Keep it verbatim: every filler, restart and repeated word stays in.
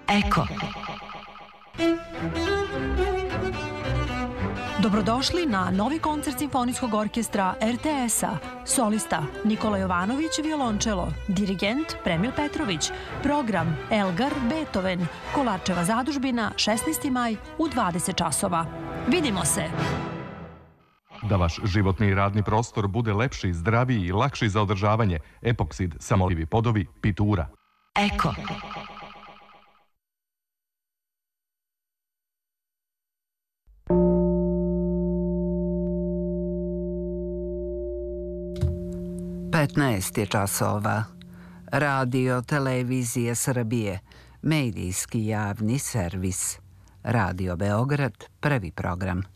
Eko. Dobrodošli na novi koncert Simfonijskog orkestra er te es-a. Solista Nikola Jovanović, violončelo. Dirigent Premil Petrović. Program Elgar Beethoven. Kolarčeva zadužbina, šesnaesti maj u dvadeset časova. Vidimo se! Da vaš životni i radni prostor bude lepši, zdraviji i lakši za održavanje, Epoksid, samolivi podovi, Pitura. Eko. petnaest je časova. Radio Televizije Srbije. Medijski javni servis. Radio Beograd, prvi program.